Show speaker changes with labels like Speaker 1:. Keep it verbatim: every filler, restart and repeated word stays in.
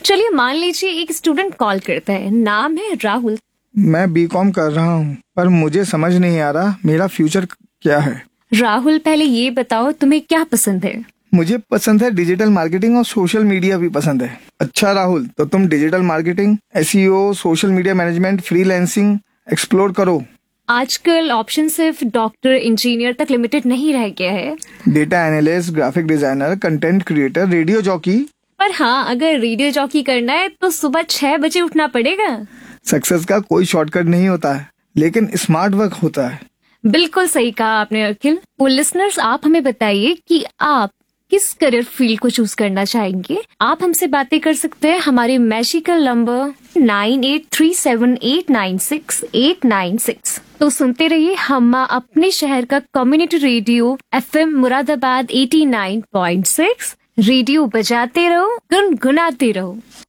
Speaker 1: चलिए मान लीजिए एक स्टूडेंट कॉल करता है, नाम है राहुल।
Speaker 2: मैं बीकॉम कर रहा हूँ, पर मुझे समझ नहीं आ रहा मेरा फ्यूचर क्या है।
Speaker 1: राहुल, पहले ये बताओ तुम्हें क्या पसंद है?
Speaker 2: मुझे पसंद है डिजिटल मार्केटिंग और सोशल मीडिया भी पसंद है। अच्छा राहुल, तो तुम digital marketing, SEO, social media management, freelancing explore करो।
Speaker 1: आजकल ऑप्शन सिर्फ डॉक्टर, इंजीनियर तक लिमिटेड नहीं रह गया है।
Speaker 2: Data analyst, graphic designer, content creator, radio jockey.
Speaker 1: पर हाँ, अगर रेडियो जॉकी करना है तो सुबह छह बजे उठना पड़ेगा।
Speaker 2: सक्सेस का कोई शॉर्टकट नहीं होता है, लेकिन स्मार्ट वर्क होता है।
Speaker 1: बिल्कुल सही कहा आपने अखिल। तो लिसनर्स, आप हमें बताइए कि आप किस करियर फील्ड को चूज करना चाहेंगे। आप हमसे बातें कर सकते हैं हमारे magical number nine eight three seven eight nine six eight nine six. तो सुनते रहिए हम अपने शहर का community radio FM Moradabad eighty nine point six. Radio बजाते रहो, गुनगुनाते रहो।